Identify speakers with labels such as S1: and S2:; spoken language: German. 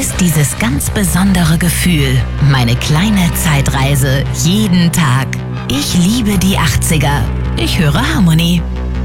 S1: ist dieses ganz besondere Gefühl. Meine kleine Zeitreise jeden Tag. Ich liebe die 80er. Ich höre Harmonie.